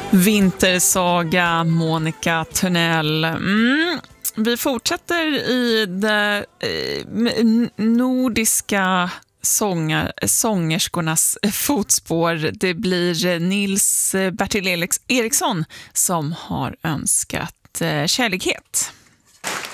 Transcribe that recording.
Vintersaga, Monica Törnell. Vi fortsätter i det nordiska sångerskornas fotspår. Det blir Nils Bertil Eriksson som har önskat kärlighet.